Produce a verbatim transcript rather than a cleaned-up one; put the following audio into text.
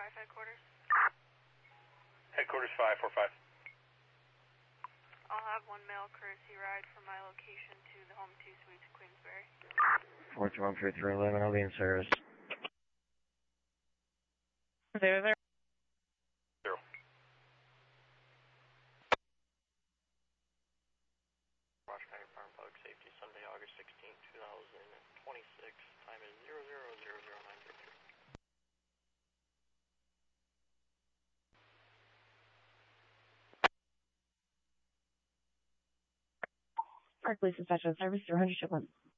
five headquarters. Headquarters five four five. I'll have one mail courtesy ride from my location to the Home two Suites, Queensbury. four two one three three eleven, I'll be in service. There, there. Zero. Washington County Farm Public Safety, Sunday, August sixteenth, two thousand twenty-six. Time is zero zero zero zero nine zero three. Park Police Dispatch Service, zero one hundred ship one.